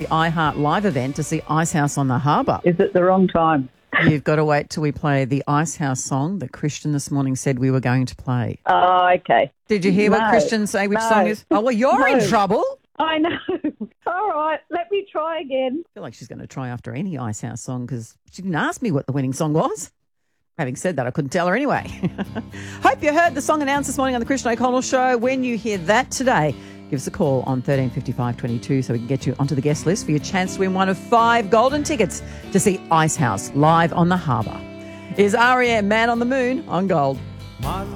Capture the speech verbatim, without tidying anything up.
iHeart Live event to see Icehouse on the Harbour. Is it the wrong time? You've got to wait till we play the Icehouse song that Christian this morning said we were going to play. Oh, okay. Did you hear No. what Christian say which No. song is? Oh, well, you're No. in trouble. I know. All right, let me try again. I feel like she's going to try after any Icehouse song because she didn't ask me what the winning song was. Having said that, I couldn't tell her anyway. Hope you heard the song announced this morning on the Christian O'Connell Show. When you hear that today, give us a call on thirteen fifty-five twenty-two so we can get you onto the guest list for your chance to win one of five golden tickets to see Icehouse live on the Harbour. Is R E M Man on the Moon on Gold. My